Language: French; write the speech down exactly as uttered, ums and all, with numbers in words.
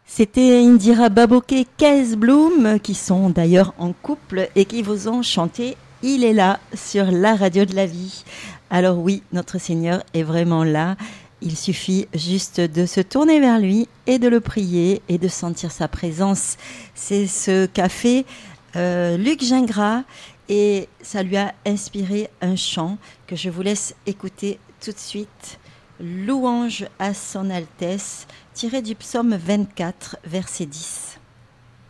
C'était Indira Baboke et Kees Bloom qui sont d'ailleurs en couple et qui vous ont chanté « Il est là » sur la radio de la vie. Alors oui, notre Seigneur est vraiment là. Il suffit juste de se tourner vers lui et de le prier et de sentir sa présence. C'est ce qu'a fait euh, Luc Gingras et ça lui a inspiré un chant que je vous laisse écouter tout de suite. Louange à son Altesse, tiré du psaume vingt-quatre, verset dix.